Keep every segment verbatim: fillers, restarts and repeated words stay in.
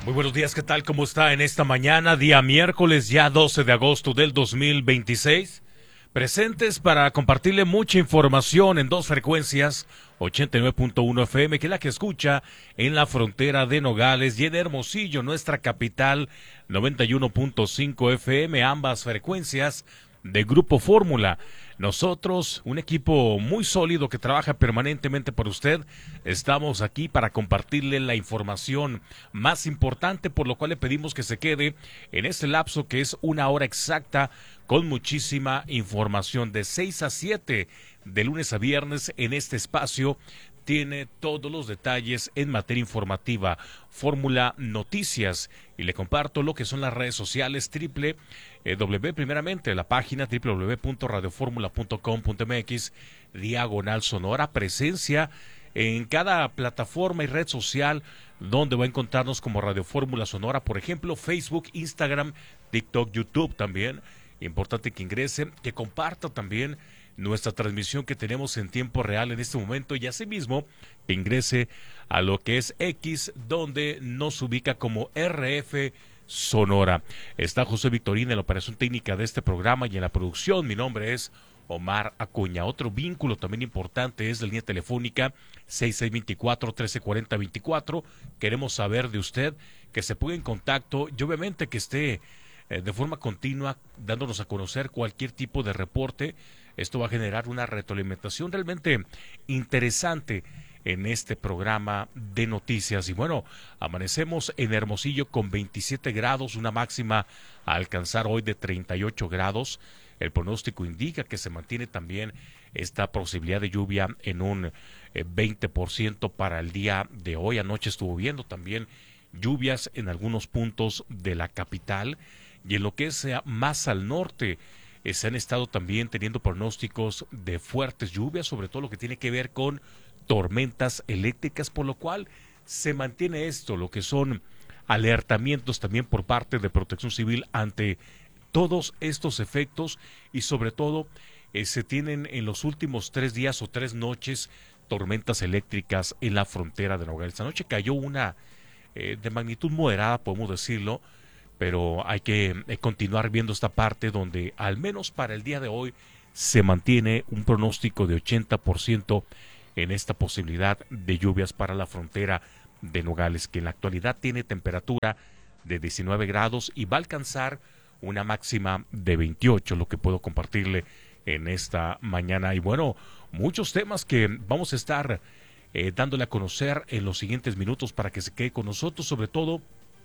Muy buenos días, ¿qué tal? ¿Cómo está en esta mañana? Día miércoles, ya doce de agosto del dos mil veintiséis. Presentes para compartirle mucha información en dos frecuencias, ochenta y nueve punto uno F M, que es la que escucha en la frontera de Nogales, y en Hermosillo, nuestra capital, noventa y uno punto cinco F M, ambas frecuencias de Grupo Fórmula. Nosotros, un equipo muy sólido que trabaja permanentemente por usted, estamos aquí para compartirle la información más importante, por lo cual le pedimos que se quede en este lapso que es una hora exacta con muchísima información de seis a siete de lunes a viernes en este espacio. Tiene todos los detalles en materia informativa, Fórmula Noticias, y le comparto lo que son las redes sociales, triple W, primeramente la página doble u doble u doble u punto radio fórmula punto com punto m x, diagonal sonora, presencia en cada plataforma y red social donde va a encontrarnos como Radio Fórmula Sonora, por ejemplo, Facebook, Instagram, TikTok, YouTube también. Importante que ingrese, que comparta también nuestra transmisión que tenemos en tiempo real en este momento, y asimismo que ingrese a lo que es X, donde nos ubica como R F Sonora. Está José Victorín en la operación técnica de este programa y en la producción. Mi nombre es Omar Acuña. Otro vínculo también importante es la línea telefónica seis seis dos cuatro, uno tres cuatro cero veinticuatro. Queremos saber de usted, que se ponga en contacto y obviamente que esté eh, de forma continua dándonos a conocer cualquier tipo de reporte. Esto va a generar una retroalimentación realmente interesante en este programa de noticias. Y bueno, amanecemos en Hermosillo con veintisiete grados, una máxima a alcanzar hoy de treinta y ocho grados. El pronóstico indica que se mantiene también esta posibilidad de lluvia en un eh, veinte por ciento para el día de hoy. Anoche estuvo viendo también lluvias en algunos puntos de la capital, y en lo que es eh, más al norte, Eh, se han estado también teniendo pronósticos de fuertes lluvias, sobre todo lo que tiene que ver con tormentas eléctricas, por lo cual se mantiene esto, lo que son alertamientos también por parte de Protección Civil ante todos estos efectos, y sobre todo eh, se tienen en los últimos tres días o tres noches tormentas eléctricas en la frontera de Nogales. Esta noche cayó una eh, de magnitud moderada, podemos decirlo, pero hay que eh, continuar viendo esta parte donde al menos para el día de hoy se mantiene un pronóstico de ochenta por ciento en esta posibilidad de lluvias para la frontera de Nogales, que en la actualidad tiene temperatura de diecinueve grados y va a alcanzar una máxima de veintiocho, lo que puedo compartirle en esta mañana. Y bueno, muchos temas que vamos a estar eh, dándole a conocer en los siguientes minutos para que se quede con nosotros, sobre todo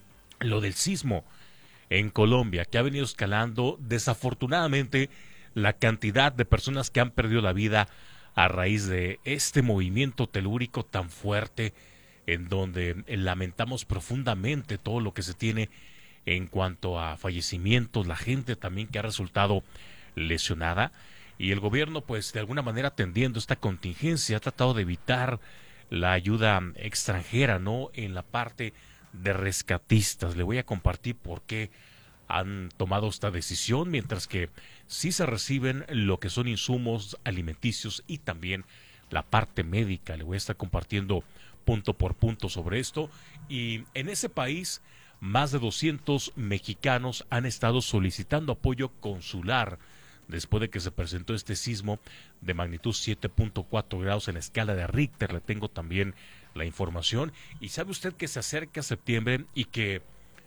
lo del sismo en Colombia, que ha venido escalando desafortunadamente la cantidad de personas que han perdido la vida a raíz de este movimiento telúrico tan fuerte, en donde lamentamos profundamente todo lo que se tiene en cuanto a fallecimientos, la gente también que ha resultado lesionada, y el gobierno pues de alguna manera atendiendo esta contingencia ha tratado de evitar la ayuda extranjera, ¿no?, en la parte de rescatistas. Le voy a compartir por qué han tomado esta decisión, mientras que sí se reciben lo que son insumos alimenticios y también la parte médica. Le voy a estar compartiendo punto por punto sobre esto. Y en ese país, más de doscientos mexicanos han estado solicitando apoyo consular después de que se presentó este sismo de magnitud siete punto cuatro grados en la escala de Richter. Le tengo también la información. Y sabe usted que se acerca septiembre y que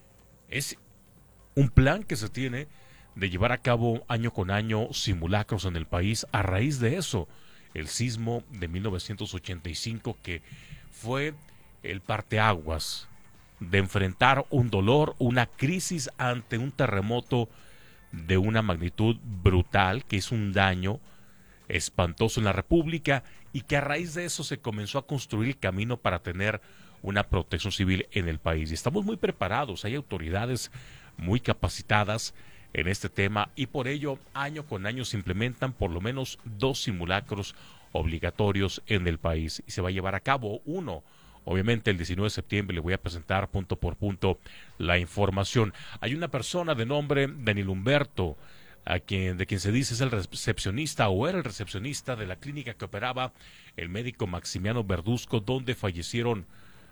es un plan que se tiene de llevar a cabo año con año simulacros en el país a raíz de eso, el sismo de mil novecientos ochenta y cinco, que fue el parteaguas de enfrentar un dolor, una crisis ante un terremoto de una magnitud brutal que hizo un daño espantoso en la República, y que a raíz de eso se comenzó a construir el camino para tener una protección civil en el país. Y estamos muy preparados, hay autoridades muy capacitadas en este tema, y por ello año con año se implementan por lo menos dos simulacros obligatorios en el país, y se va a llevar a cabo uno. Obviamente el diecinueve de septiembre le voy a presentar punto por punto la información. Hay una persona de nombre Daniel Humberto, a quien, de quien se dice es el recepcionista o era el recepcionista de la clínica que operaba el médico Maximiano Verduzco, donde fallecieron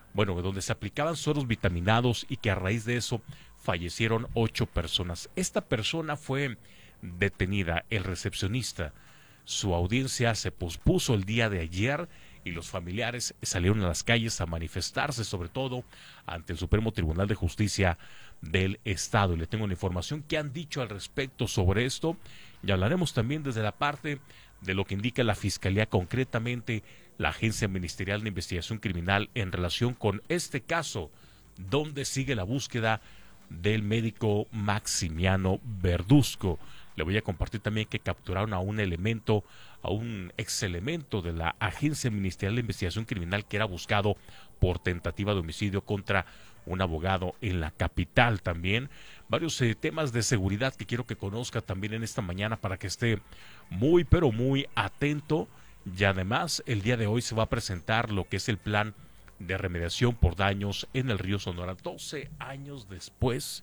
bueno, donde se aplicaban sueros vitaminados y que a raíz de eso fallecieron ocho personas. Esta persona fue detenida, el recepcionista. Su audiencia se pospuso el día de ayer y los familiares salieron a las calles a manifestarse, sobre todo ante el Supremo Tribunal de Justicia del Estado. Y le tengo la información que han dicho al respecto sobre esto, y hablaremos también desde la parte de lo que indica la Fiscalía, concretamente la Agencia Ministerial de Investigación Criminal, en relación con este caso, donde sigue la búsqueda del médico Maximiano Verduzco. Le voy a compartir también que capturaron a un elemento, a un ex elemento de la Agencia Ministerial de Investigación Criminal que era buscado por tentativa de homicidio contra un abogado en la capital. También varios eh, temas de seguridad que quiero que conozca también en esta mañana para que esté muy pero muy atento. Y además el día de hoy se va a presentar lo que es el plan de remediación por daños en el río Sonora, doce años después,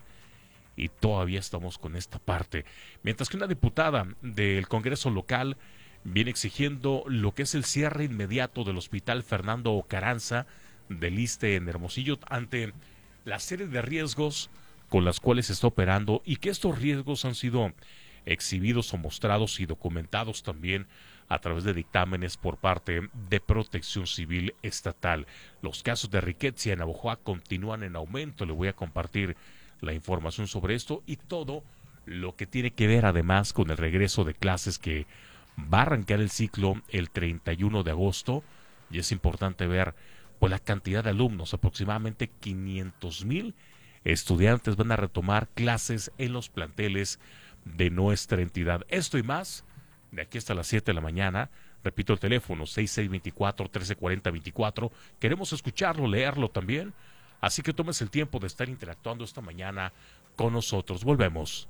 y todavía estamos con esta parte. Mientras que una diputada del Congreso local viene exigiendo lo que es el cierre inmediato del Hospital Fernando Carranza del Iste en Hermosillo ante la serie de riesgos con las cuales se está operando, y que estos riesgos han sido exhibidos o mostrados y documentados también a través de dictámenes por parte de Protección Civil Estatal. Los casos de riqueza en Navojoa continúan en aumento. Le voy a compartir la información sobre esto y todo lo que tiene que ver además con el regreso de clases que va a arrancar el ciclo el treinta y uno de agosto, y es importante ver pues la cantidad de alumnos. Aproximadamente quinientos mil estudiantes van a retomar clases en los planteles de nuestra entidad. Esto y más de aquí hasta las siete de la mañana. Repito el teléfono seis seis dos cuatro, uno tres cuatro cero veinticuatro. Queremos escucharlo, leerlo también. Así que tomes el tiempo de estar interactuando esta mañana con nosotros. Volvemos.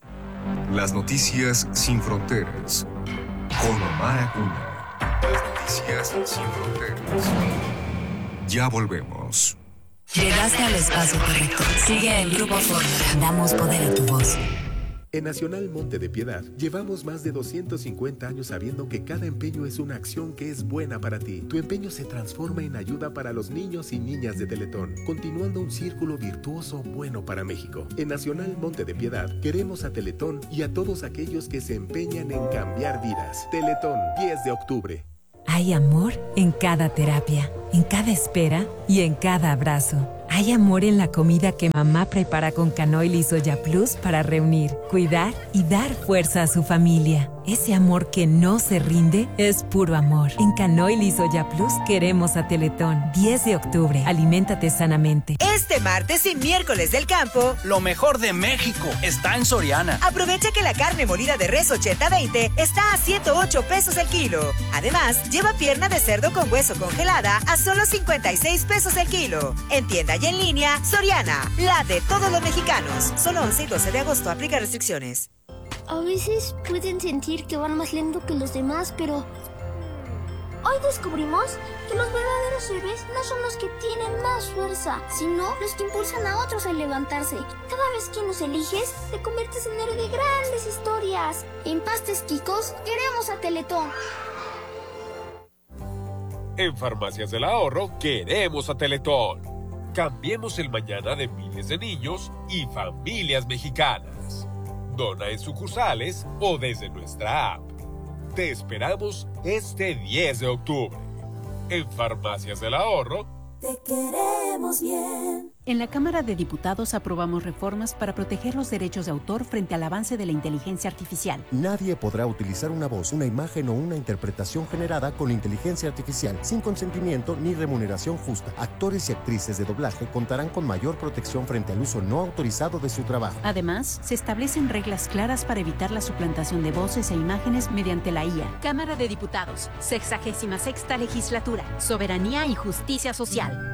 Las noticias sin fronteras. Con Omar Acuna. Las noticias sin fronteras. Ya volvemos. Llegaste al espacio correcto. Sigue el Grupo Fórmula. Damos poder a tu voz. En Nacional Monte de Piedad llevamos más de doscientos cincuenta años sabiendo que cada empeño es una acción que es buena para ti. Tu empeño se transforma en ayuda para los niños y niñas de Teletón, continuando un círculo virtuoso bueno para México. En Nacional Monte de Piedad queremos a Teletón y a todos aquellos que se empeñan en cambiar vidas. Teletón, diez de octubre. Hay amor en cada terapia, en cada espera y en cada abrazo. Hay amor en la comida que mamá prepara con Canoil y Soya Plus para reunir, cuidar y dar fuerza a su familia. Ese amor que no se rinde es puro amor. En Canoil y Soya Plus queremos a Teletón. diez de octubre. Aliméntate sanamente. Este martes y miércoles del campo, lo mejor de México está en Soriana. Aprovecha que la carne molida de res ochenta veinte está a ciento ocho pesos el kilo. Además, lleva pierna de cerdo con hueso congelada a solo cincuenta y seis pesos el kilo. En tienda y en línea, Soriana, la de todos los mexicanos. Solo once y doce de agosto, aplica restricciones. A veces pueden sentir que van más lento que los demás, pero hoy descubrimos que los verdaderos héroes no son los que tienen más fuerza, sino los que impulsan a otros a levantarse. Cada vez que nos eliges, te conviertes en héroe de grandes historias. En Pastes Quicos, queremos a Teletón. En Farmacias del Ahorro, queremos a Teletón. Cambiemos el mañana de miles de niños y familias mexicanas. Dona en sucursales o desde nuestra app. Te esperamos este diez de octubre. En Farmacias del Ahorro, te queremos bien. En la Cámara de Diputados aprobamos reformas para proteger los derechos de autor frente al avance de la inteligencia artificial. Nadie podrá utilizar una voz, una imagen o una interpretación generada con inteligencia artificial sin consentimiento ni remuneración justa. Actores y actrices de doblaje contarán con mayor protección frente al uso no autorizado de su trabajo. Además, se establecen reglas claras para evitar la suplantación de voces e imágenes mediante la I A. Cámara de Diputados, sexagésima sexta legislatura, soberanía y justicia social.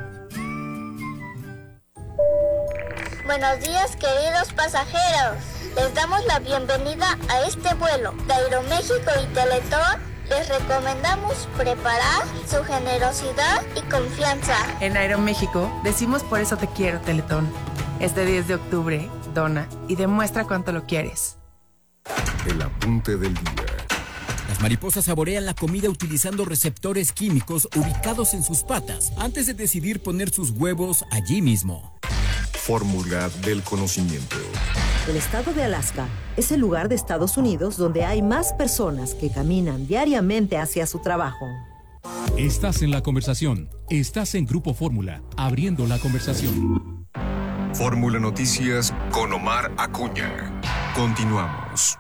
Buenos días, queridos pasajeros. Les damos la bienvenida a este vuelo. De Aeroméxico y Teletón les recomendamos preparar su generosidad y confianza. En Aeroméxico decimos por eso te quiero, Teletón. Este diez de octubre, dona y demuestra cuánto lo quieres. El apunte del día. Las mariposas saborean la comida utilizando receptores químicos ubicados en sus patas antes de decidir poner sus huevos allí mismo. Fórmula del conocimiento. El estado de Alaska es el lugar de Estados Unidos donde hay más personas que caminan diariamente hacia su trabajo. Estás en la conversación. Estás en Grupo Fórmula, abriendo la conversación. Fórmula Noticias con Omar Acuña. Continuamos.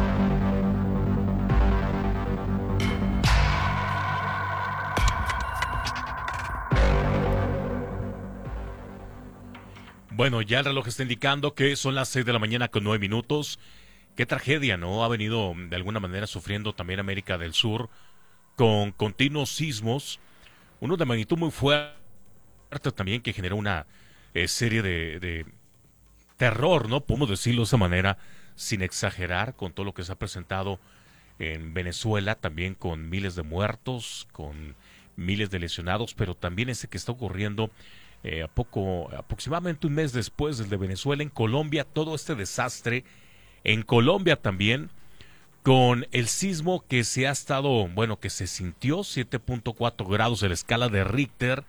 Bueno, ya el reloj está indicando que son las seis de la mañana con nueve minutos. Qué tragedia, ¿no? Ha venido de alguna manera sufriendo también América del Sur con continuos sismos, uno de magnitud muy fuerte también que generó una eh, serie de, de terror, ¿no? Podemos decirlo de esa manera, sin exagerar, con todo lo que se ha presentado en Venezuela, también con miles de muertos, con miles de lesionados, pero también ese que está ocurriendo Eh, a poco, aproximadamente un mes después del de Venezuela, en Colombia, todo este desastre, en Colombia también, con el sismo que se ha estado, bueno, que se sintió siete punto cuatro grados de la escala de Richter,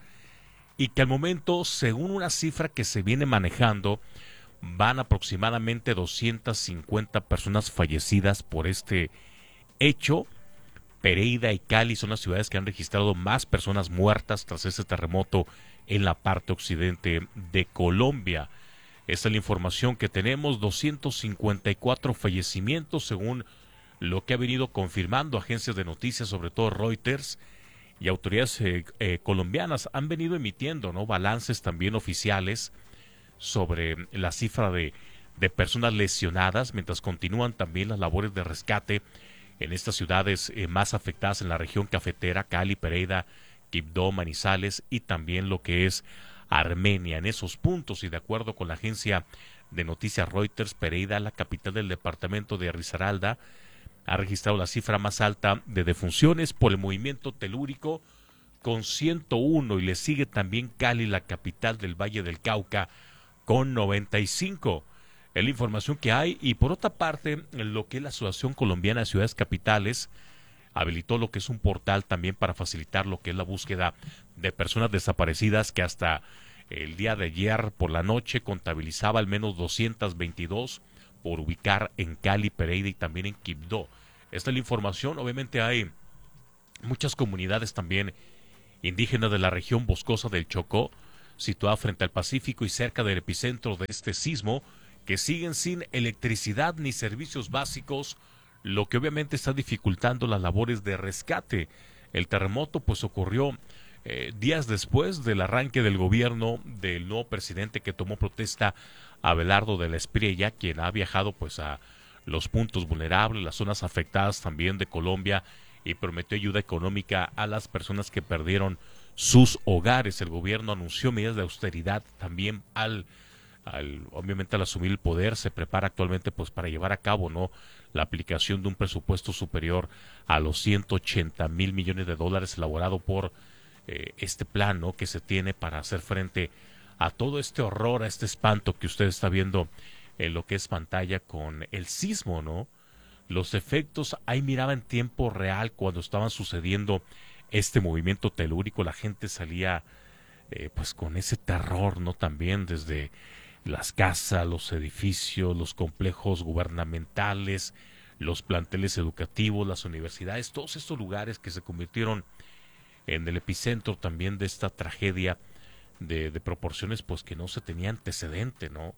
y que al momento, según una cifra que se viene manejando, van aproximadamente doscientas cincuenta personas fallecidas por este hecho. Pereira y Cali son las ciudades que han registrado más personas muertas tras ese terremoto en la parte occidente de Colombia. Esta es la información que tenemos, doscientos cincuenta y cuatro fallecimientos según lo que ha venido confirmando agencias de noticias, sobre todo Reuters, y autoridades eh, eh, colombianas han venido emitiendo, ¿no?, balances también oficiales sobre la cifra de, de personas lesionadas, mientras continúan también las labores de rescate en estas ciudades eh, más afectadas en la región cafetera, Cali, Pereira, Quibdó, Manizales y también lo que es Armenia. En esos puntos, y de acuerdo con la agencia de noticias Reuters, Pereira, la capital del departamento de Risaralda, ha registrado la cifra más alta de defunciones por el movimiento telúrico con ciento uno, y le sigue también Cali, la capital del Valle del Cauca, con noventa y cinco. Es la información que hay. Y por otra parte, lo que es la Asociación Colombiana de Ciudades Capitales habilitó lo que es un portal también para facilitar lo que es la búsqueda de personas desaparecidas, que hasta el día de ayer por la noche contabilizaba al menos doscientas veintidós por ubicar en Cali, Pereira y también en Quibdó. Esta es la información. Obviamente hay muchas comunidades también indígenas de la región boscosa del Chocó, situada frente al Pacífico y cerca del epicentro de este sismo, que siguen sin electricidad ni servicios básicos, lo que obviamente está dificultando las labores de rescate. El terremoto pues ocurrió eh, días después del arranque del gobierno del nuevo presidente que tomó protesta, Abelardo de la Espriella, quien ha viajado pues a los puntos vulnerables, las zonas afectadas también de Colombia, y prometió ayuda económica a las personas que perdieron sus hogares. El gobierno anunció medidas de austeridad también al Al, obviamente al asumir el poder. Se prepara actualmente pues para llevar a cabo, ¿no?, la aplicación de un presupuesto superior a los ciento ochenta mil millones de dólares elaborado por eh, este plan, ¿no?, que se tiene para hacer frente a todo este horror, a este espanto que usted está viendo en lo que es pantalla con el sismo, ¿no? Los efectos, ahí miraba en tiempo real cuando estaban sucediendo este movimiento telúrico, la gente salía eh, pues con ese terror, ¿no?, también desde las casas, los edificios, los complejos gubernamentales, los planteles educativos, las universidades, todos estos lugares que se convirtieron en el epicentro también de esta tragedia de, de proporciones pues que no se tenía antecedente, ¿no?,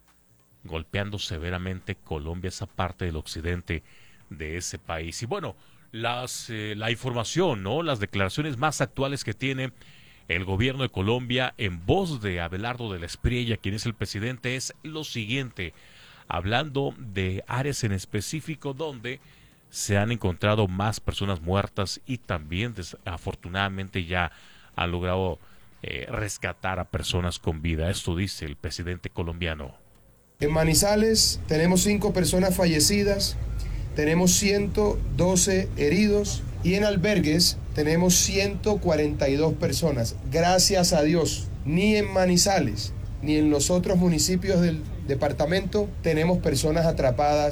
golpeando severamente Colombia, esa parte del occidente de ese país. Y bueno, las eh, la información, ¿no?, las declaraciones más actuales que tiene el gobierno de Colombia en voz de Abelardo de la Espriella, quien es el presidente, es lo siguiente, hablando de áreas en específico donde se han encontrado más personas muertas y también desafortunadamente ya han logrado eh, rescatar a personas con vida. Esto dice el presidente colombiano. En Manizales tenemos cinco personas fallecidas, tenemos ciento doce heridos, y en albergues tenemos ciento cuarenta y dos personas. Gracias a Dios, ni en Manizales ni en los otros municipios del departamento tenemos personas atrapadas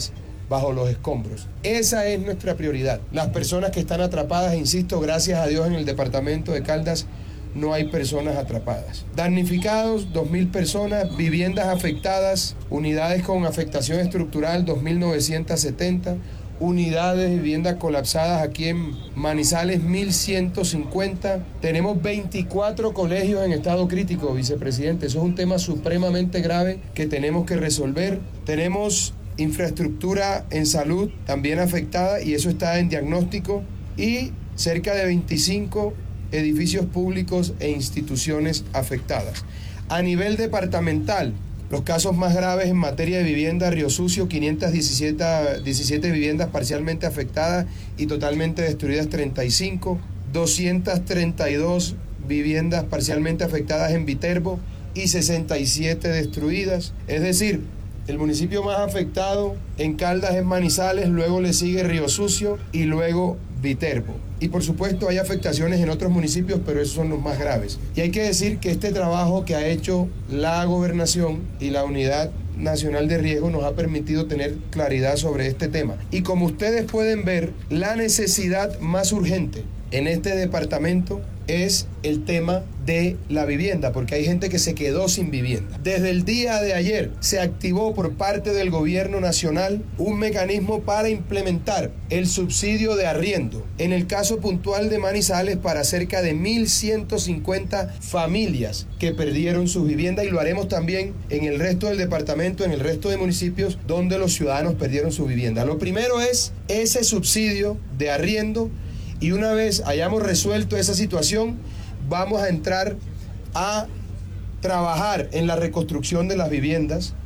bajo los escombros. Esa es nuestra prioridad. Las personas que están atrapadas, insisto, gracias a Dios en el departamento de Caldas no hay personas atrapadas. Damnificados, dos mil personas, viviendas afectadas, unidades con afectación estructural, dos mil novecientos setenta, unidades de viviendas colapsadas aquí en Manizales, mil ciento cincuenta. Tenemos veinticuatro colegios en estado crítico, vicepresidente. Eso es un tema supremamente grave que tenemos que resolver. Tenemos infraestructura en salud también afectada y eso está en diagnóstico, y cerca de veinticinco edificios públicos e instituciones afectadas. A nivel departamental, los casos más graves en materia de vivienda: Río Sucio, quinientas diecisiete viviendas parcialmente afectadas y totalmente destruidas treinta y cinco, doscientas treinta y dos viviendas parcialmente afectadas en Viterbo y sesenta y siete destruidas. Es decir, el municipio más afectado en Caldas es Manizales, luego le sigue Río Sucio y luego Viterbo. Y por supuesto hay afectaciones en otros municipios, pero esos son los más graves. Y hay que decir que este trabajo que ha hecho la gobernación y la Unidad Nacional de Riesgo nos ha permitido tener claridad sobre este tema. Y como ustedes pueden ver, la necesidad más urgente en este departamento es el tema de la vivienda, porque hay gente que se quedó sin vivienda. Desde el día de ayer se activó por parte del gobierno nacional un mecanismo para implementar el subsidio de arriendo. En el caso puntual de Manizales, para cerca de mil ciento cincuenta familias que perdieron su vivienda, y lo haremos también en el resto del departamento, en el resto de municipios donde los ciudadanos perdieron su vivienda. Lo primero es ese subsidio de arriendo. Y una vez hayamos resuelto esa situación, vamos a entrar a trabajar en la reconstrucción de las viviendas.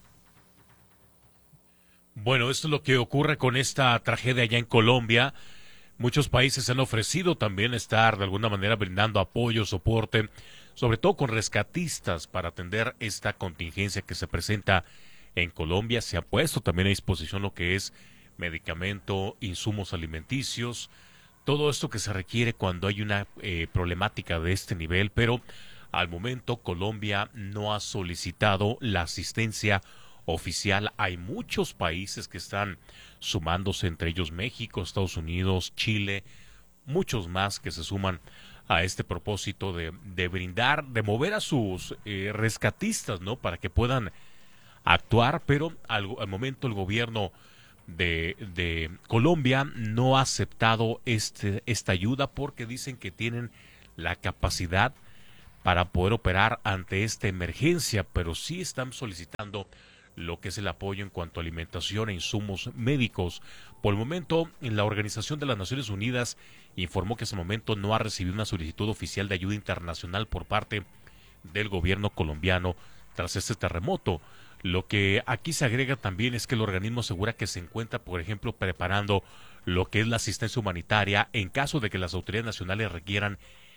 Bueno, esto es lo que ocurre con esta tragedia allá en Colombia. Muchos países han ofrecido también estar de alguna manera brindando apoyo, soporte, sobre todo con rescatistas para atender esta contingencia que se presenta en Colombia. Se ha puesto también a disposición lo que es medicamento, insumos alimenticios, todo esto que se requiere cuando hay una eh, problemática de este nivel, pero al momento Colombia no ha solicitado la asistencia oficial. Hay muchos países que están sumándose, entre ellos México, Estados Unidos, Chile, muchos más que se suman a este propósito de, de brindar, de mover a sus eh, rescatistas, ¿no?, para que puedan actuar, pero al, al momento el gobierno De, de Colombia no ha aceptado este, esta ayuda porque dicen que tienen la capacidad para poder operar ante esta emergencia, pero sí están solicitando lo que es el apoyo en cuanto a alimentación e insumos médicos. Por el momento, la Organización de las Naciones Unidas informó que hasta el momento no ha recibido una solicitud oficial de ayuda internacional por parte del gobierno colombiano tras este terremoto. Lo que aquí se agrega también es que el organismo asegura que se encuentra, por ejemplo, preparando lo que es la asistencia humanitaria en caso de que las autoridades nacionales requieran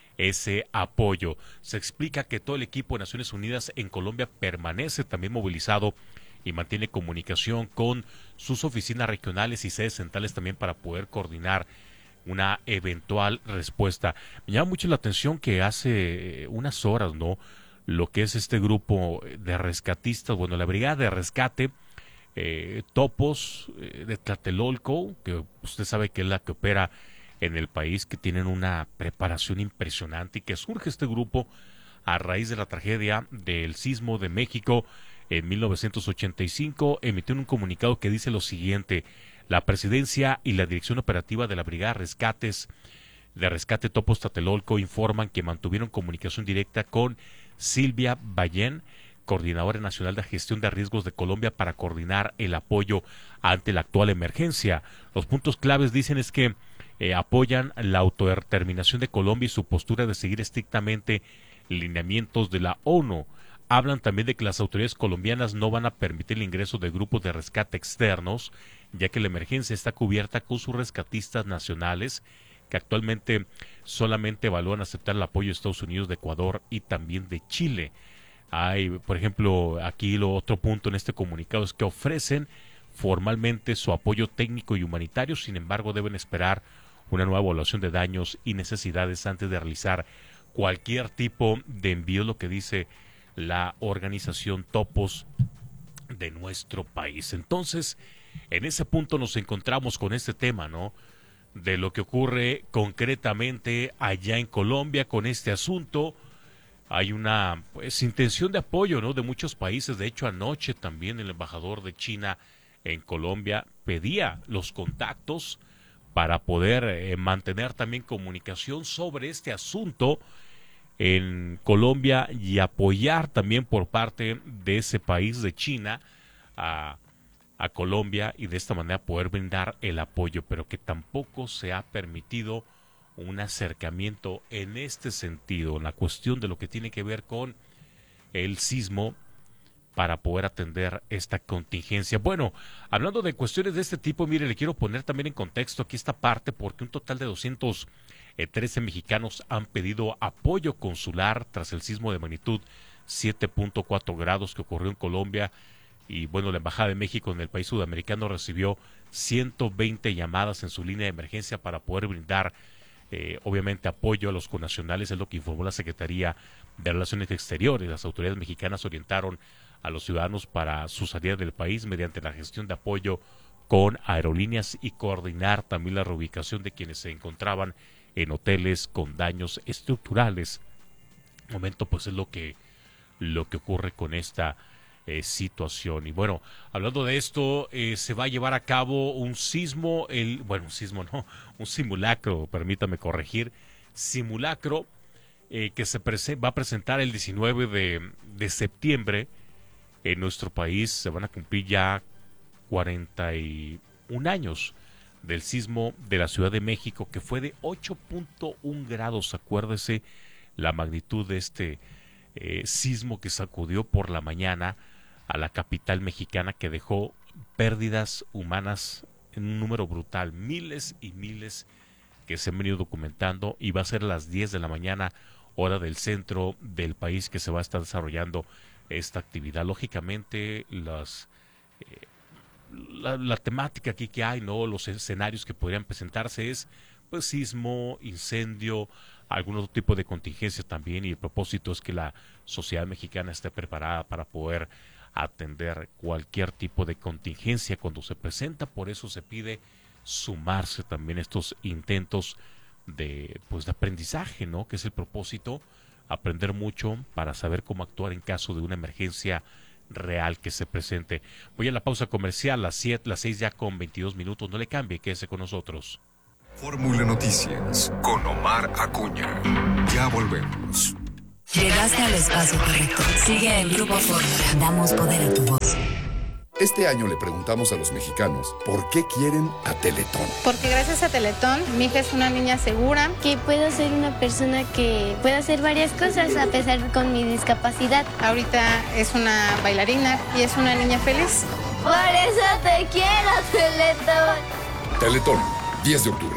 ese apoyo. Se explica que todo el equipo de Naciones Unidas en Colombia permanece también movilizado y mantiene comunicación con sus oficinas regionales y sedes centrales también para poder coordinar una eventual respuesta. Me llama mucho la atención que hace unas horas, ¿no?, lo que es este grupo de rescatistas, bueno, la Brigada de Rescate, eh, Topos eh, de Tlatelolco, que usted sabe que es la que opera en el país, que tienen una preparación impresionante y que surge este grupo a raíz de la tragedia del sismo de México en mil novecientos ochenta y cinco, emitió un comunicado que dice lo siguiente: la presidencia y la dirección operativa de la Brigada de Rescates de Rescate Topos Tlatelolco informan que mantuvieron comunicación directa con Silvia Ballén, coordinadora nacional de gestión de riesgos de Colombia, para coordinar el apoyo ante la actual emergencia. Los puntos claves, dicen, es que eh, apoyan la autodeterminación de Colombia y su postura de seguir estrictamente lineamientos de la ONU. Hablan también de que las autoridades colombianas no van a permitir el ingreso de grupos de rescate externos, ya que la emergencia está cubierta con sus rescatistas nacionales, que actualmente solamente evalúan aceptar el apoyo de Estados Unidos, de Ecuador y también de Chile. Hay, por ejemplo, aquí lo otro punto en este comunicado es que ofrecen formalmente su apoyo técnico y humanitario, sin embargo deben esperar una nueva evaluación de daños y necesidades antes de realizar cualquier tipo de envío, lo que dice la organización Topos de nuestro país. Entonces, en ese punto nos encontramos con este tema, ¿no? De lo que ocurre concretamente allá en Colombia con este asunto. Hay una pues intención de apoyo, ¿no? De muchos países. De hecho, anoche también el embajador de China en Colombia pedía los contactos para poder eh, mantener también comunicación sobre este asunto en Colombia y apoyar también por parte de ese país de China a, a Colombia y de esta manera poder brindar el apoyo, pero que tampoco se ha permitido un acercamiento en este sentido, en la cuestión de lo que tiene que ver con el sismo para poder atender esta contingencia. Bueno, hablando de cuestiones de este tipo, mire, le quiero poner también en contexto aquí esta parte porque un total de doscientos trece mexicanos han pedido apoyo consular tras el sismo de magnitud siete punto cuatro grados que ocurrió en Colombia. Y bueno, la Embajada de México en el país sudamericano recibió ciento veinte llamadas en su línea de emergencia para poder brindar eh, obviamente apoyo a los connacionales, es lo que informó la Secretaría de Relaciones Exteriores. Las autoridades mexicanas orientaron a los ciudadanos para su salida del país mediante la gestión de apoyo con aerolíneas y coordinar también la reubicación de quienes se encontraban en hoteles con daños estructurales. Momento pues es lo que lo que ocurre con esta eh, situación. Y bueno, hablando de esto, eh, se va a llevar a cabo un sismo, el bueno, un sismo no, un simulacro, permítame corregir, simulacro eh, que se prese- va a presentar el diecinueve de septiembre en nuestro país. Se van a cumplir ya cuarenta y un años del sismo de la Ciudad de México, que fue de ocho punto uno grados. Acuérdese la magnitud de este eh, sismo que sacudió por la mañana a la capital mexicana, que dejó pérdidas humanas en un número brutal, miles y miles que se han venido documentando, y va a ser a las diez de la mañana, hora del centro del país, que se va a estar desarrollando esta actividad. Lógicamente, las eh, La, la temática aquí que hay, no, los escenarios que podrían presentarse es pues sismo, incendio, algún otro tipo de contingencia también, y el propósito es que la sociedad mexicana esté preparada para poder atender cualquier tipo de contingencia cuando se presenta. Por eso se pide sumarse también a estos intentos de pues de aprendizaje, ¿no? Que es el propósito, aprender mucho para saber cómo actuar en caso de una emergencia real que se presente. Voy a la pausa comercial, las siete, las seis ya con veintidós minutos. No le cambie, quédese con nosotros. Fórmula Noticias con Omar Acuña. Ya volvemos. Llegaste al espacio correcto. Sigue el Grupo Fórmula. Damos poder a tu voz. Este año le preguntamos a los mexicanos por qué quieren a Teletón. Porque gracias a Teletón, mi hija es una niña segura. Que puedo ser una persona que pueda hacer varias cosas a pesar con mi discapacidad. Ahorita es una bailarina y es una niña feliz. Por eso te quiero, Teletón. Teletón, diez de octubre.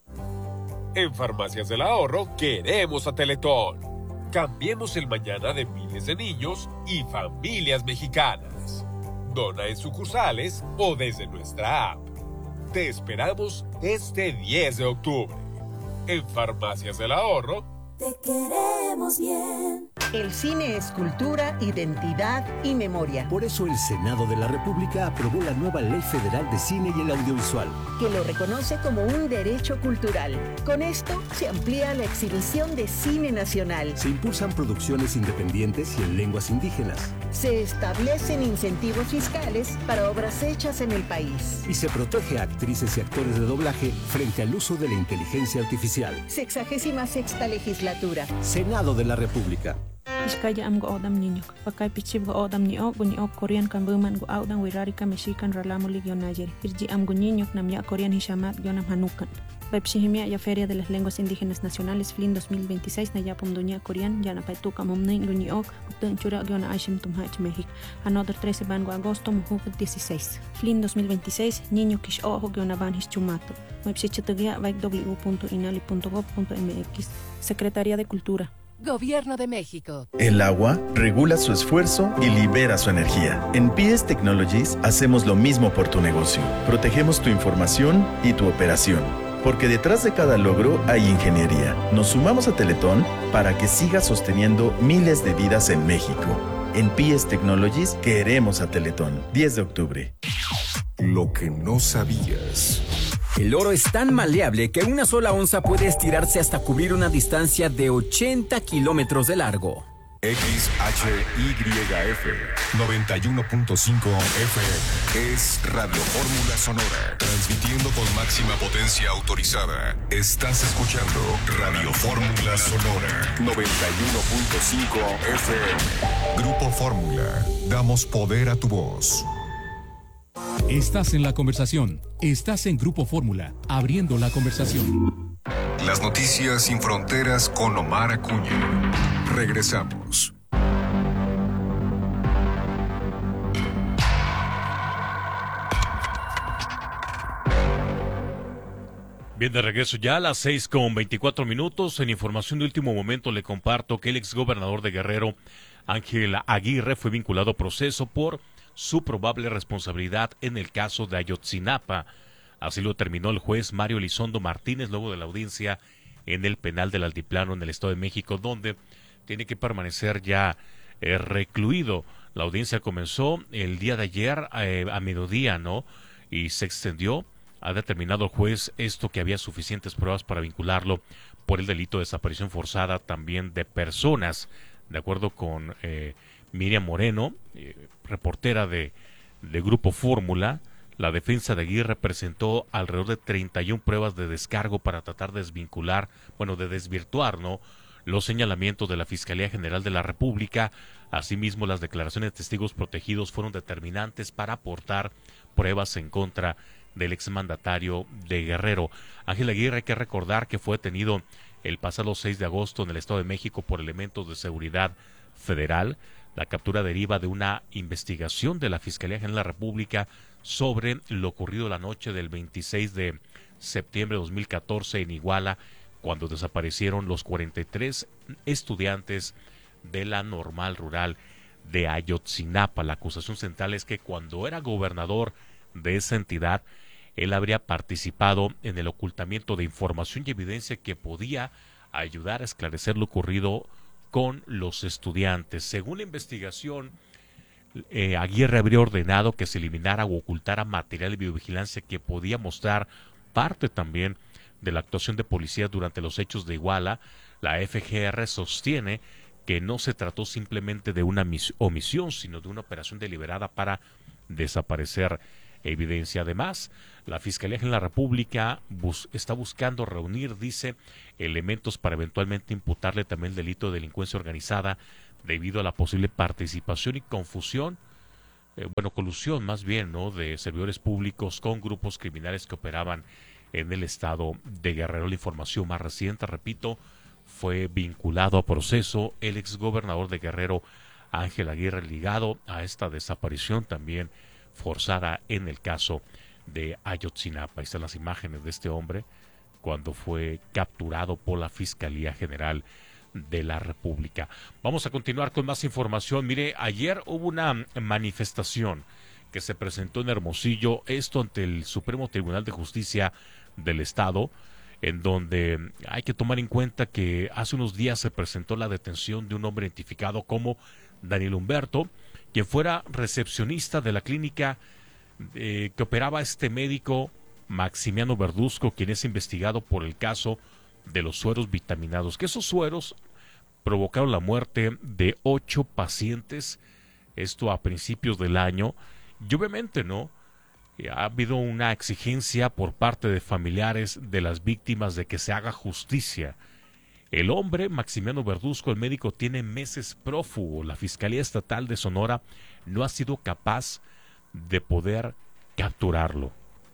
En Farmacias del Ahorro queremos a Teletón. Cambiemos el mañana de miles de niños y familias mexicanas. Dona en sucursales o desde nuestra app. Te esperamos este diez de octubre. En Farmacias del Ahorro. Te queremos bien. El cine es cultura, identidad y memoria. Por eso el Senado de la República aprobó la nueva Ley Federal de Cine y el Audiovisual, que lo reconoce como un derecho cultural. Con esto se amplía la exhibición de cine nacional. Se impulsan producciones independientes y en lenguas indígenas. Se establecen incentivos fiscales para obras hechas en el país. Y se protege a actrices y actores de doblaje frente al uso de la inteligencia artificial. Sexagésima sexta legislatura. Senado de la República. Iskaya am go odam niño, pakay pichib go odam niyo, gunyo Korean kambuman go audan wirarika mexican ralamo ligionayer, irji am niño nam ya Korean hishamat yonam hanukan. Bepshihimia ya Feria de las Lenguas Indígenas Nacionales Flin dos mil veintiséis na yapum dunia Korean yana paituka momnein gunyo, utun chura gyona aishim tumhach México. Another trece de agosto mujuk dieciséis. Flin dos mil veintiséis, niño kish ojo gyona van hischumato. Websitetugia vaik w punto inali punto gov punto mx. Secretaría de Cultura. Gobierno de México. El agua regula su esfuerzo y libera su energía. En P S Technologies hacemos lo mismo por tu negocio. Protegemos tu información y tu operación. Porque detrás de cada logro hay ingeniería. Nos sumamos a Teletón para que siga sosteniendo miles de vidas en México. En P S Technologies queremos a Teletón. diez de octubre. Lo que no sabías. El oro es tan maleable que una sola onza puede estirarse hasta cubrir una distancia de ochenta kilómetros de largo. X H Y F noventa y uno punto cinco F M es Radio Fórmula Sonora, transmitiendo con máxima potencia autorizada. Estás escuchando Radio Fórmula Sonora noventa y uno punto cinco F M. Grupo Fórmula, damos poder a tu voz. Estás en la conversación. Estás en Grupo Fórmula, abriendo la conversación. Las noticias sin fronteras con Omar Acuña. Regresamos. Bien, de regreso ya a las seis con veinticuatro minutos. En información de último momento le comparto que el exgobernador de Guerrero, Ángel Aguirre, fue vinculado a proceso por su probable responsabilidad en el caso de Ayotzinapa. Así lo determinó el juez Mario Elizondo Martínez luego de la audiencia en el penal del Altiplano en el Estado de México, donde tiene que permanecer ya eh, recluido. La audiencia comenzó el día de ayer eh, a mediodía, ¿no? Y se extendió. Ha determinado el juez esto, que había suficientes pruebas para vincularlo por el delito de desaparición forzada también de personas. De acuerdo con eh, Miriam Moreno, eh, reportera de, de Grupo Fórmula, la defensa de Aguirre presentó alrededor de treinta y una pruebas de descargo para tratar de desvincular, bueno, de desvirtuar, ¿no?, los señalamientos de la Fiscalía General de la República. Asimismo, las declaraciones de testigos protegidos fueron determinantes para aportar pruebas en contra del exmandatario de Guerrero. Ángel Aguirre, hay que recordar que fue detenido el pasado seis de agosto en el Estado de México por elementos de seguridad federal. La captura deriva de una investigación de la Fiscalía General de la República sobre lo ocurrido la noche del veintiséis de septiembre de dos mil catorce en Iguala, cuando desaparecieron los cuarenta y tres estudiantes de la Normal Rural de Ayotzinapa. La acusación central es que cuando era gobernador de esa entidad, él habría participado en el ocultamiento de información y evidencia que podía ayudar a esclarecer lo ocurrido con los estudiantes. Según la investigación, eh, Aguirre habría ordenado que se eliminara o ocultara material de videovigilancia que podía mostrar parte también de la actuación de policía durante los hechos de Iguala. La F G R sostiene que no se trató simplemente de una omisión, sino de una operación deliberada para desaparecer evidencia. Además, la Fiscalía General de la República bus está buscando reunir, dice, elementos para eventualmente imputarle también el delito de delincuencia organizada debido a la posible participación y confusión, eh, bueno, colusión más bien, ¿no?, de servidores públicos con grupos criminales que operaban en el estado de Guerrero. La información más reciente, repito, fue vinculado a proceso el exgobernador de Guerrero, Ángel Aguirre, ligado a esta desaparición también forzada en el caso de Ayotzinapa. Ahí están las imágenes de este hombre cuando fue capturado por la Fiscalía General de la República. Vamos a continuar con más información. Mire, ayer hubo una manifestación que se presentó en Hermosillo, esto ante el Supremo Tribunal de Justicia del Estado, en donde hay que tomar en cuenta que hace unos días se presentó la detención de un hombre identificado como Daniel Humberto, quien fuera recepcionista de la clínica eh, que operaba este médico Maximiano Verduzco, quien es investigado por el caso de los sueros vitaminados, que esos sueros provocaron la muerte de ocho pacientes, esto a principios del año. Y obviamente, ¿no?, ha habido una exigencia por parte de familiares de las víctimas de que se haga justicia. El hombre, Maximiano Verduzco, el médico, tiene meses prófugo. La Fiscalía Estatal de Sonora no ha sido capaz de poder capturarlo.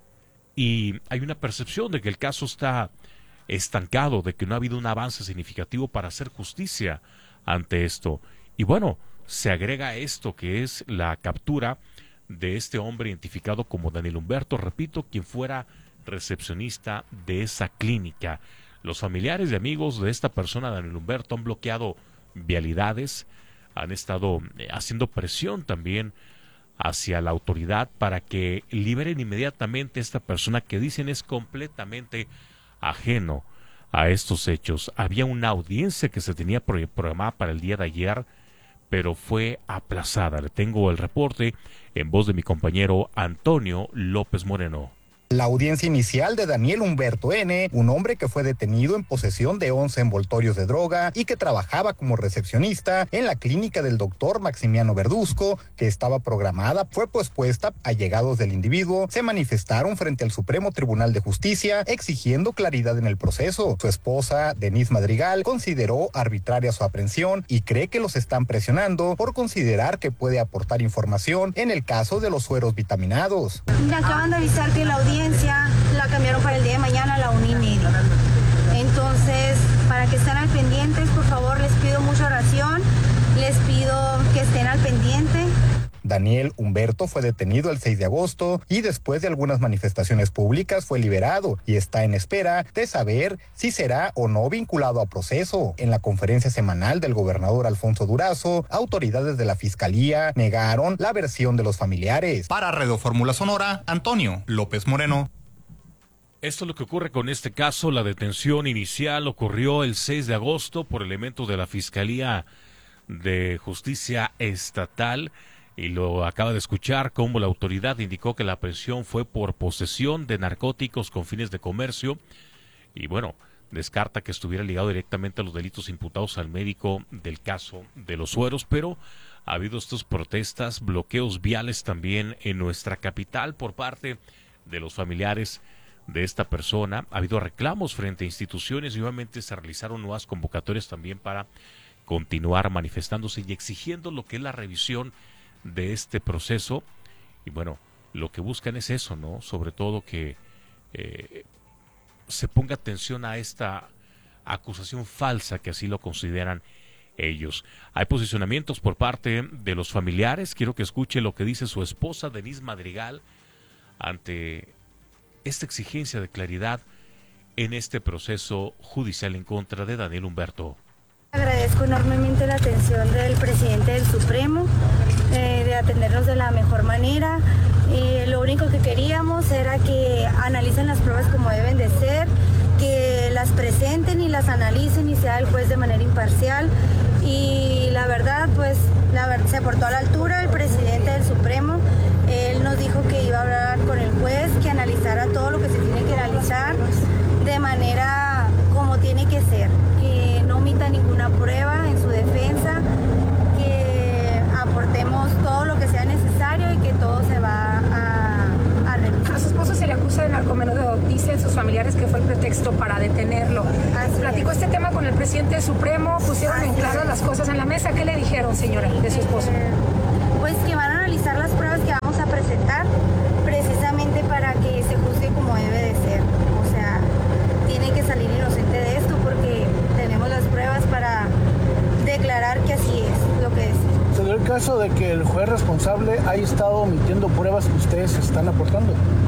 Y hay una percepción de que el caso está estancado, de que no ha habido un avance significativo para hacer justicia ante esto. Y bueno, se agrega esto, que es la captura de este hombre identificado como Daniel Humberto, repito, quien fuera recepcionista de esa clínica. Los familiares y amigos de esta persona, Daniel Humberto, han bloqueado vialidades, han estado haciendo presión también hacia la autoridad para que liberen inmediatamente a esta persona que dicen es completamente ajeno a estos hechos. Había una audiencia que se tenía programada para el día de ayer, pero fue aplazada. Le tengo el reporte en voz de mi compañero Antonio López Moreno. La audiencia inicial de Daniel Humberto N., un hombre que fue detenido en posesión de once envoltorios de droga y que trabajaba como recepcionista en la clínica del doctor Maximiano Verduzco, que estaba programada, fue pospuesta. Allegados del individuo se manifestaron frente al Supremo Tribunal de Justicia exigiendo claridad en el proceso. Su esposa, Denise Madrigal, consideró arbitraria su aprehensión y cree que los están presionando por considerar que puede aportar información en el caso de los sueros vitaminados. Me acaban de avisar que la audiencia la cambiaron para el día de mañana a la una y media. Entonces, para que estén al pendientes, por favor, les pido mucha oración, les pido que estén al pendiente. Daniel Humberto fue detenido el seis de agosto y después de algunas manifestaciones públicas fue liberado y está en espera de saber si será o no vinculado a proceso. En la conferencia semanal del gobernador Alfonso Durazo, autoridades de la Fiscalía negaron la versión de los familiares. Para Radio Fórmula Sonora, Antonio López Moreno. Esto es lo que ocurre con este caso. La detención inicial ocurrió el seis de agosto por elementos de la Fiscalía de Justicia Estatal. Y lo acaba de escuchar, como la autoridad indicó que la aprehensión fue por posesión de narcóticos con fines de comercio. Y bueno, descarta que estuviera ligado directamente a los delitos imputados al médico del caso de los sueros, pero ha habido estas protestas, bloqueos viales también en nuestra capital por parte de los familiares de esta persona. Ha habido reclamos frente a instituciones y obviamente se realizaron nuevas convocatorias también para continuar manifestándose y exigiendo lo que es la revisión de este proceso. Y bueno, lo que buscan es eso, ¿no? Sobre todo que eh, se ponga atención a esta acusación falsa, que así lo consideran ellos. Hay posicionamientos por parte de los familiares. Quiero que escuche lo que dice su esposa, Denise Madrigal, ante esta exigencia de claridad en este proceso judicial en contra de Daniel Humberto. Agradezco enormemente la atención del presidente del Supremo, eh, de atendernos de la mejor manera. Eh, lo único que queríamos era que analicen las pruebas como deben de ser, que las presenten y las analicen y sea el juez de manera imparcial. Y la verdad, pues, la verdad, se portó a la altura el presidente del Supremo. Él nos dijo que iba a hablar con el juez, que analizara todo lo que se tiene que analizar de manera como tiene que ser, que no omita ninguna prueba en su defensa, que aportemos todo lo que sea necesario y que todo se va a, a revisar. A su esposo se le acusa de narcomenudeo, dicen sus familiares que fue el pretexto para detenerlo. Así Platicó es. este tema con el presidente del Supremo, pusieron Así en claro es. las cosas en la mesa. ¿Qué le dijeron, señora, de su esposo? Eh, pues que van a analizar las pruebas que vamos a presentar, precisamente para que se juzgue como debe de ser. O sea, tiene que salir inocente de esto porque tenemos las pruebas para declarar que así es lo que es. ¿Se dio el caso de que el juez responsable haya estado omitiendo pruebas que ustedes están aportando?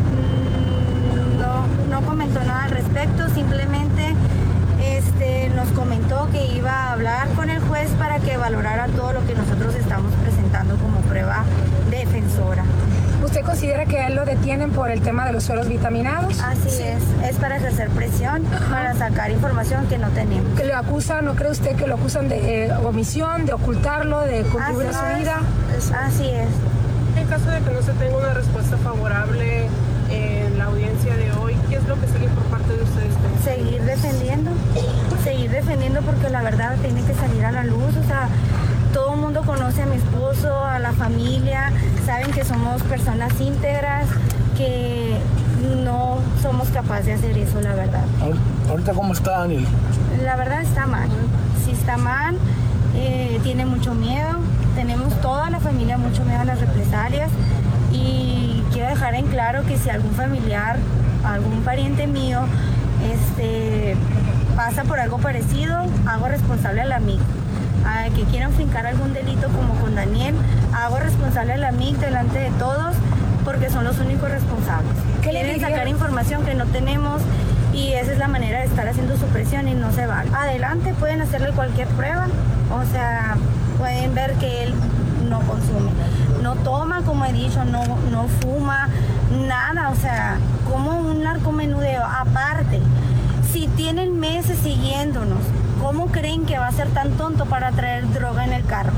Mm, no, no comentó nada al respecto, simplemente este, nos comentó que iba a hablar con el juez para que valorara todo lo que nosotros estamos presentando como prueba defensora. ¿Usted considera que a él lo detienen por el tema de los sueros vitaminados? Así sí. es, es para ejercer presión, Ajá. para sacar información que no tenemos. ¿Que lo acusan, no cree usted que lo acusan de eh, omisión, de ocultarlo, de contribuir a su vida? Es, así es. En caso de que no se tenga una respuesta favorable en la audiencia de hoy, ¿qué es lo que sigue por parte de ustedes? Seguir defendiendo, seguir defendiendo porque la verdad tiene que salir a la luz, o sea, todo el mundo conoce a mi esposo, a la familia, saben que somos personas íntegras, que no somos capaces de hacer eso, la verdad. ¿Ahorita cómo está Daniel? La verdad está mal, sí está mal, eh, tiene mucho miedo, tenemos toda la familia mucho miedo a las represalias y quiero dejar en claro que si algún familiar, algún pariente mío, este, pasa por algo parecido, hago responsable al amigo. A que quieran fincar algún delito como con Daniel, hago responsable al amigo delante de todos porque son los únicos responsables. Quieren sacar información que no tenemos y esa es la manera de estar haciendo su presión y no se vale. Adelante, pueden hacerle cualquier prueba, o sea, pueden ver que él no consume, no toma, como he dicho, no, no fuma, nada, o sea, como un narcomenudeo aparte. Si tienen meses siguiéndonos, ¿cómo creen que va a ser tan tonto para traer droga en el carro?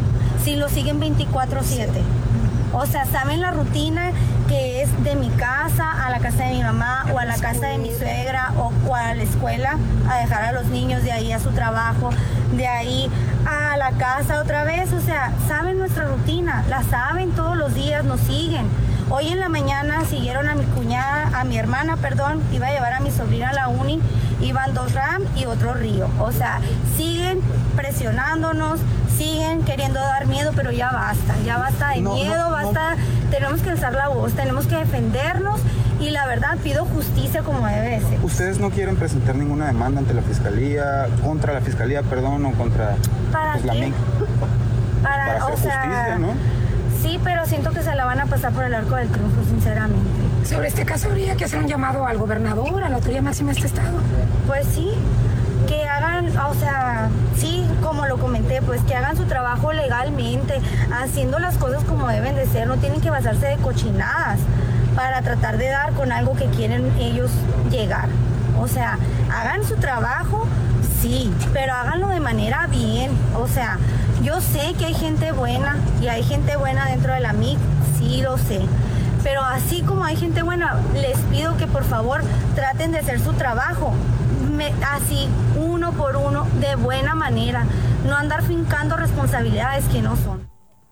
si lo siguen veinticuatro siete. O sea, saben la rutina que es de mi casa a la casa de mi mamá o a la casa de mi suegra o, o a la escuela a dejar a los niños, de ahí a su trabajo, de ahí a la casa otra vez. O sea, saben nuestra rutina, la saben todos los días, nos siguen. Hoy en la mañana siguieron a mi cuñada, a mi hermana, perdón, iba a llevar a mi sobrina a la uni, iban dos RAM y otro Río. O sea, siguen presionándonos, siguen queriendo dar miedo, pero ya basta, ya basta de no, miedo, no, basta, no. Tenemos que alzar la voz, tenemos que defendernos y la verdad pido justicia como debe ser. ¿Ustedes no quieren presentar ninguna demanda ante la fiscalía, contra la fiscalía, perdón, o contra ¿Para pues, qué? la M I C? Para, Para hacer o sea, justicia, ¿no? Sí, pero siento que se la van a pasar por el arco del triunfo, sinceramente. Sobre este caso habría que hacer un llamado al gobernador, a la autoridad máxima de este estado. Pues sí, que hagan, o sea, sí, como lo comenté, pues que hagan su trabajo legalmente, haciendo las cosas como deben de ser, no tienen que basarse de cochinadas para tratar de dar con algo que quieren ellos llegar. O sea, hagan su trabajo, sí, pero háganlo de manera bien. O sea, yo sé que hay gente buena y hay gente buena dentro de la M I C, sí lo sé. Pero así como hay gente buena, les pido que por favor traten de hacer su trabajo. Me, así, uno por uno, de buena manera. No andar fincando responsabilidades que no son.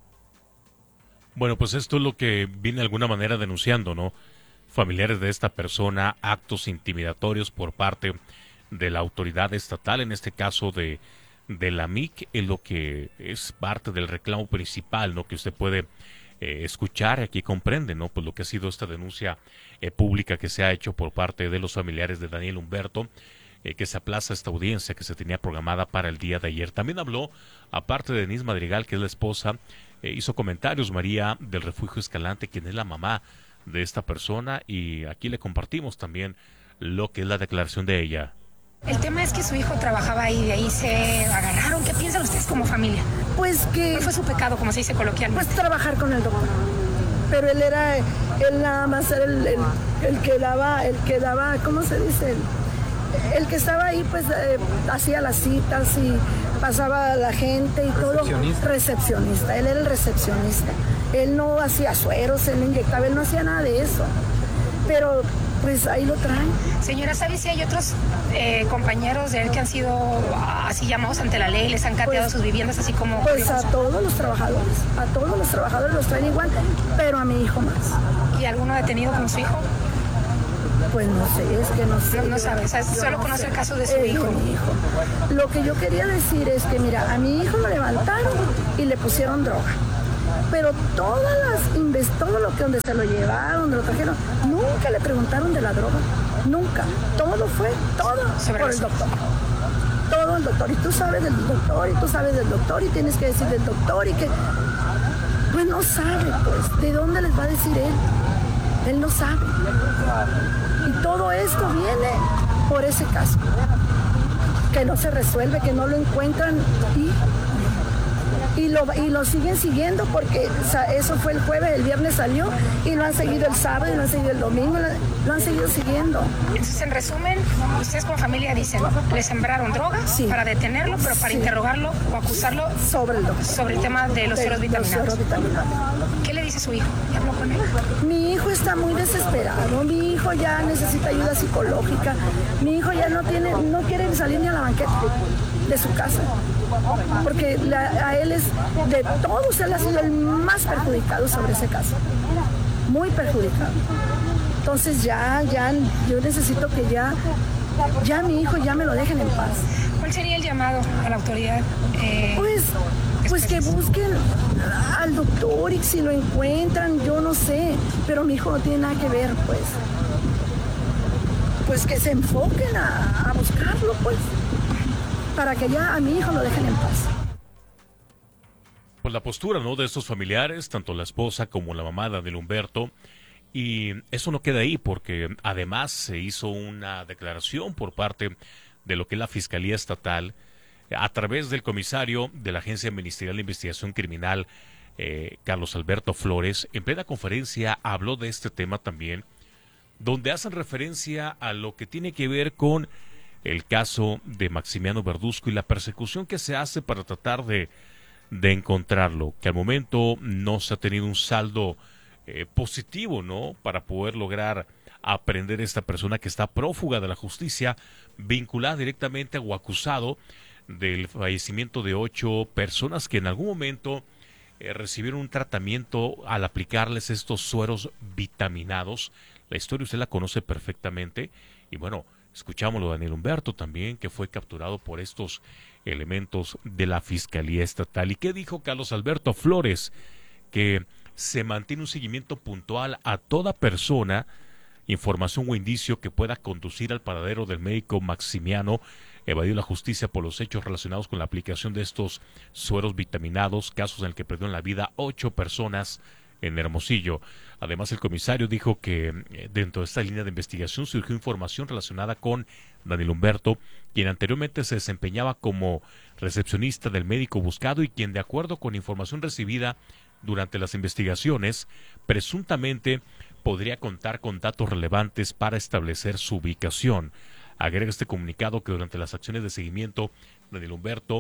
Bueno, pues esto es lo que viene de alguna manera denunciando, ¿no? Familiares de esta persona, actos intimidatorios por parte de la autoridad estatal, en este caso de, de la M I C, es lo que es parte del reclamo principal, ¿no? Que usted puede eh, escuchar, aquí comprende, ¿no? Pues lo que ha sido esta denuncia eh, pública que se ha hecho por parte de los familiares de Daniel Humberto, eh, que se aplaza esta audiencia que se tenía programada para el día de ayer. También habló, aparte de Denise Madrigal, que es la esposa, eh, hizo comentarios María del Refugio Escalante, quien es la mamá de esta persona, y aquí le compartimos también lo que es la declaración de ella. El tema es que su hijo trabajaba ahí, de ahí se agarraron. ¿Qué piensan ustedes como familia? Pues que... ¿Cuál fue su pecado, como se dice coloquialmente? Pues trabajar con el doctor. Pero él era, él nada más era el, el, el que daba, el que daba, ¿cómo se dice? El, el que estaba ahí, pues eh, hacía las citas y pasaba a la gente y todo. Recepcionista. Recepcionista, él era el recepcionista. Él no hacía sueros, él no inyectaba, él no hacía nada de eso. Pero pues ahí lo traen. Señora, ¿sabe si hay otros eh, compañeros de él que han sido así llamados ante la ley, les han cateado pues, sus viviendas así como... Pues a todos los trabajadores, a todos los trabajadores los traen igual, pero a mi hijo más. ¿Y alguno detenido como su hijo? Pues no sé, es que no sé. No, no sabe, o sea, solo no conoce sé. El caso de su eh, hijo. Mi hijo. Lo que yo quería decir es que, mira, a mi hijo lo levantaron y le pusieron droga. Pero todas las, todo lo que donde se lo llevaron, donde lo trajeron, nunca le preguntaron de la droga, nunca. Todo fue, todo Sobre por eso. El doctor. Todo el doctor. Y tú sabes del doctor, y tú sabes del doctor, y tienes que decir del doctor, y que... Pues no sabe, pues, ¿de dónde les va a decir él? Él no sabe. Y todo esto viene por ese caso. Que no se resuelve, que no lo encuentran y... Y lo, y lo siguen siguiendo porque o sea, eso fue el jueves, el viernes salió y lo han seguido el sábado y lo han seguido el domingo, lo, lo han seguido siguiendo. Entonces, en resumen, ustedes como familia dicen, le sembraron drogas sí. para detenerlo, pero para sí. interrogarlo o acusarlo sobre el, sobre el tema de los sueros vitaminados. ¿Qué le dice su hijo? ¿Ya habló con él? Mi hijo está muy desesperado, mi hijo ya necesita ayuda psicológica, mi hijo ya no tiene, no quiere salir ni a la banqueta de su casa. Porque la, a él es, de todos, él ha sido el más perjudicado sobre ese caso. Muy perjudicado. Entonces ya, ya, yo necesito que ya, ya mi hijo ya me lo dejen en paz. ¿Cuál sería el llamado a la autoridad? Eh, pues, pues que busquen al doctor y si lo encuentran, yo no sé. Pero mi hijo no tiene nada que ver, pues. Pues que se enfoquen a, a buscarlo, pues. Para que ya a mi hijo lo dejen en paz. Pues la postura, ¿no?, de estos familiares, tanto la esposa como la mamá de Daniel Humberto, y eso no queda ahí, porque además se hizo una declaración por parte de lo que es la Fiscalía Estatal, a través del comisario de la Agencia Ministerial de Investigación Criminal, eh, Carlos Alberto Flores. En plena conferencia habló de este tema también, donde hacen referencia a lo que tiene que ver con el caso de Maximiano Verduzco y la persecución que se hace para tratar de de encontrarlo, que al momento no se ha tenido un saldo eh, positivo, ¿no?, para poder lograr aprender a esta persona que está prófuga de la justicia, vinculada directamente o acusado del fallecimiento de ocho personas que en algún momento eh, recibieron un tratamiento al aplicarles estos sueros vitaminados. La historia usted la conoce perfectamente y bueno, escuchámoslo de Daniel Humberto también, que fue capturado por estos elementos de la Fiscalía Estatal. ¿Y qué dijo Carlos Alberto Flores? Que se mantiene un seguimiento puntual a toda persona, información o indicio que pueda conducir al paradero del médico Maximiano, evadió la justicia por los hechos relacionados con la aplicación de estos sueros vitaminados, casos en el que perdieron la vida ocho personas en Hermosillo. Además, el comisario dijo que eh, dentro de esta línea de investigación surgió información relacionada con Daniel Humberto, quien anteriormente se desempeñaba como recepcionista del médico buscado y quien, de acuerdo con información recibida durante las investigaciones, presuntamente podría contar con datos relevantes para establecer su ubicación. Agrega este comunicado que durante las acciones de seguimiento, Daniel Humberto,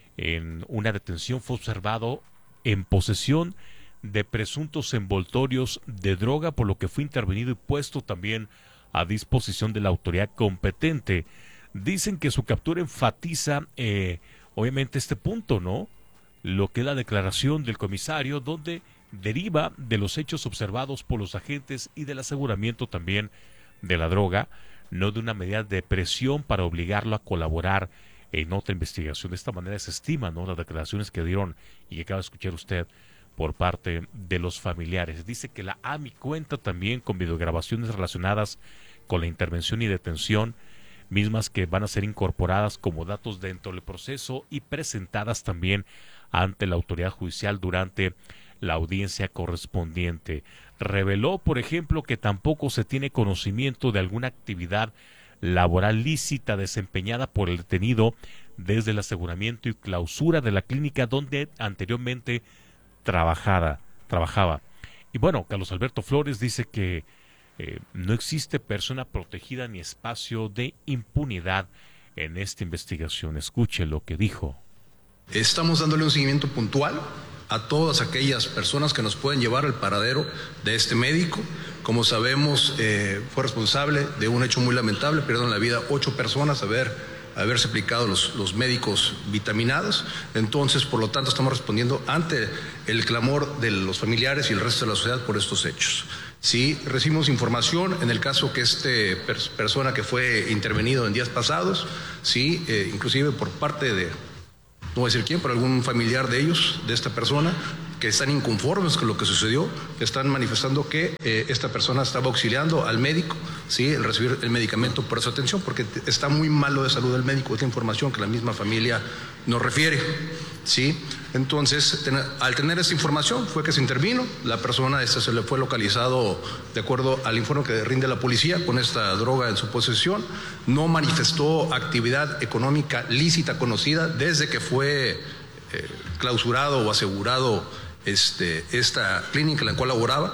en una detención, fue observado en posesión de presuntos envoltorios de droga, por lo que fue intervenido y puesto también a disposición de la autoridad competente. Dicen que su captura enfatiza eh, obviamente este punto, ¿no? Lo que es la declaración del comisario, donde deriva de los hechos observados por los agentes y del aseguramiento también de la droga, no de una medida de presión para obligarlo a colaborar en otra investigación. De esta manera se estima, ¿no?, las declaraciones que dieron y que acaba de escuchar usted por parte de los familiares. Dice que la A M I cuenta también con videograbaciones relacionadas con la intervención y detención, mismas que van a ser incorporadas como datos dentro del proceso y presentadas también ante la autoridad judicial durante la audiencia correspondiente. Reveló, por ejemplo, que tampoco se tiene conocimiento de alguna actividad laboral lícita desempeñada por el detenido desde el aseguramiento y clausura de la clínica donde anteriormente trabajada, trabajaba. Y bueno, Carlos Alberto Flores dice que eh, no existe persona protegida ni espacio de impunidad en esta investigación. Escuche lo que dijo. Estamos dándole un seguimiento puntual a todas aquellas personas que nos pueden llevar al paradero de este médico. Como sabemos, eh, fue responsable de un hecho muy lamentable, perdieron la vida ocho personas a ver haberse aplicado los, los médicos vitaminados. Entonces, por lo tanto, estamos respondiendo ante el clamor de los familiares y el resto de la sociedad por estos hechos. Sí, recibimos información en el caso que este per persona que fue intervenido en días pasados, sí, eh, inclusive por parte de, no voy a decir quién, pero algún familiar de ellos, de esta persona, que están inconformes con lo que sucedió, que están manifestando que eh, esta persona estaba auxiliando al médico, sí, el recibir el medicamento por esa atención, porque está muy malo de salud el médico, esta información que la misma familia nos refiere, sí. Entonces, ten, al tener esa información fue que se intervino, la persona esta se le fue localizado de acuerdo al informe que rinde la policía con esta droga en su posesión, no manifestó actividad económica lícita conocida desde que fue eh, clausurado o asegurado Este, esta clínica en la cual laboraba.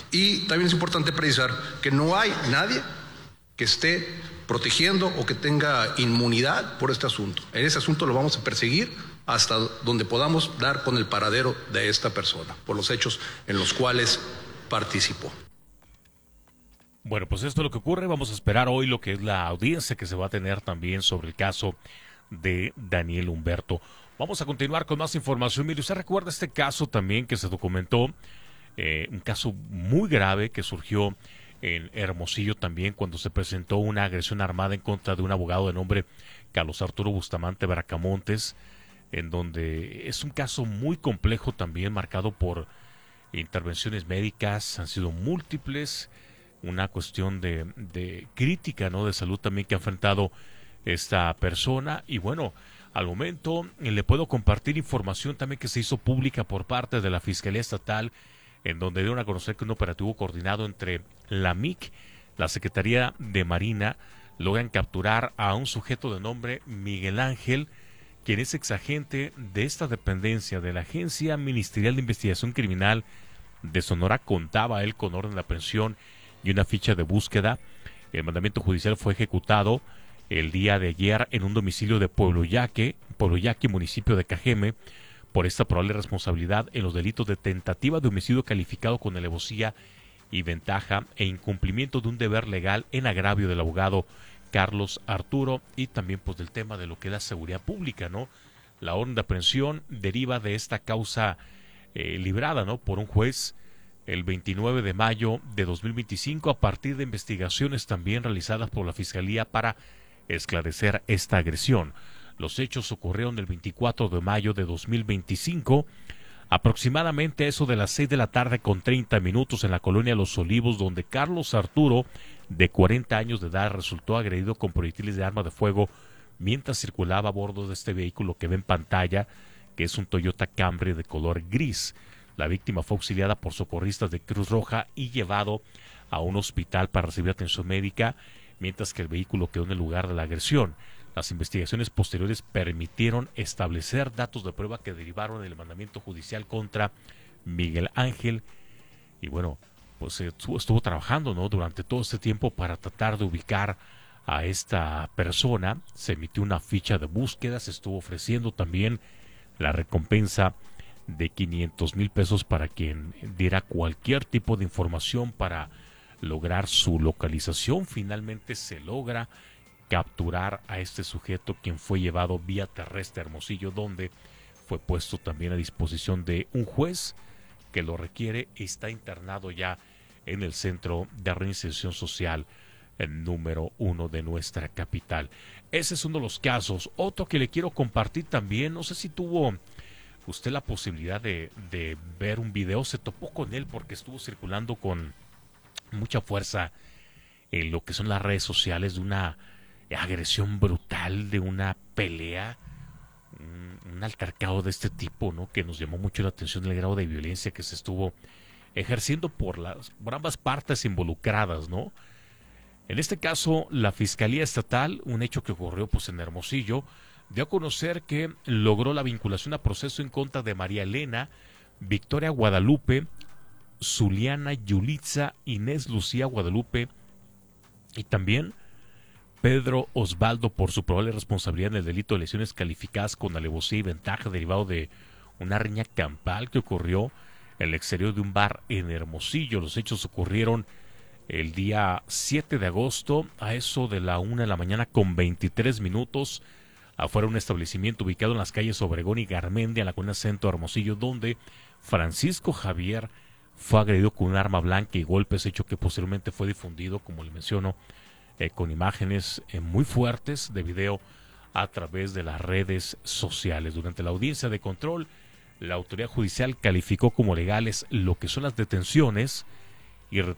Y también es importante precisar que no hay nadie que esté protegiendo o que tenga inmunidad por este asunto. En ese asunto lo vamos a perseguir hasta donde podamos dar con el paradero de esta persona por los hechos en los cuales participó. Bueno, pues esto es lo que ocurre. Vamos a esperar hoy lo que es la audiencia que se va a tener también sobre el caso de Daniel Humberto. Vamos a continuar con más información. Mire, usted recuerda este caso también que se documentó, eh, un caso muy grave que surgió en Hermosillo también cuando se presentó una agresión armada en contra de un abogado de nombre Carlos Arturo Bustamante Bracamontes, en donde es un caso muy complejo también, marcado por intervenciones médicas, han sido múltiples, una cuestión de, de crítica, ¿no?, de salud también que ha enfrentado esta persona. Y bueno, al momento le puedo compartir información también que se hizo pública por parte de la Fiscalía Estatal, en donde dieron a conocer que un operativo coordinado entre la M I C, la Secretaría de Marina, logran capturar a un sujeto de nombre Miguel Ángel, quien es exagente de esta dependencia de la Agencia Ministerial de Investigación Criminal de Sonora. Contaba él con orden de aprehensión y una ficha de búsqueda. El mandamiento judicial fue ejecutado el día de ayer en un domicilio de Pueblo Yaque, Pueblo Yaque, municipio de Cajeme, por esta probable responsabilidad en los delitos de tentativa de homicidio calificado con alevosía y ventaja e incumplimiento de un deber legal en agravio del abogado Carlos Arturo, y también pues del tema de lo que es la seguridad pública, ¿no? La orden de aprehensión deriva de esta causa eh, librada, ¿no?, por un juez el veintinueve de mayo de dos mil veinticinco a partir de investigaciones también realizadas por la Fiscalía para esclarecer esta agresión. Los hechos ocurrieron el veinticuatro de mayo de dos mil veinticinco, aproximadamente a eso de las seis de la tarde con treinta minutos en la colonia Los Olivos, donde Carlos Arturo, de cuarenta años de edad, resultó agredido con proyectiles de arma de fuego mientras circulaba a bordo de este vehículo que ve en pantalla, que es un Toyota Camry de color gris. La víctima fue auxiliada por socorristas de Cruz Roja y llevado a un hospital para recibir atención médica, mientras que el vehículo quedó en el lugar de la agresión. Las investigaciones posteriores permitieron establecer datos de prueba que derivaron del mandamiento judicial contra Miguel Ángel. Y bueno, pues estuvo, estuvo trabajando, ¿no?, durante todo este tiempo para tratar de ubicar a esta persona. Se emitió una ficha de búsqueda, se estuvo ofreciendo también la recompensa de quinientos mil pesos para quien diera cualquier tipo de información para lograr su localización. Finalmente se logra capturar a este sujeto, quien fue llevado vía terrestre a Hermosillo, donde fue puesto también a disposición de un juez que lo requiere y está internado ya en el Centro de Reinserción Social, el número uno de nuestra capital. Ese es uno de los casos. Otro que le quiero compartir también, no sé si tuvo usted la posibilidad de, de ver un video, se topó con él porque estuvo circulando con mucha fuerza en lo que son las redes sociales, de una agresión brutal, de una pelea, un, un altercado de este tipo, ¿no?, que nos llamó mucho la atención el grado de violencia que se estuvo ejerciendo por las por ambas partes involucradas, ¿no? En este caso, la Fiscalía Estatal, un hecho que ocurrió pues en Hermosillo, dio a conocer que logró la vinculación a proceso en contra de María Elena, Victoria Guadalupe, Zuliana Yulitza, Inés Lucía Guadalupe y también Pedro Osvaldo por su probable responsabilidad en el delito de lesiones calificadas con alevosía y ventaja derivado de una riña campal que ocurrió en el exterior de un bar en Hermosillo. Los hechos ocurrieron el día siete de agosto a eso de la una de la mañana con veintitrés minutos afuera de un establecimiento ubicado en las calles Obregón y Garmendia en la colonia Centro de Hermosillo, donde Francisco Javier fue agredido con un arma blanca y golpes, hecho que posteriormente fue difundido, como le menciono, Eh, con imágenes eh, muy fuertes de video a través de las redes sociales. Durante la audiencia de control, la autoridad judicial calificó como legales lo que son las detenciones y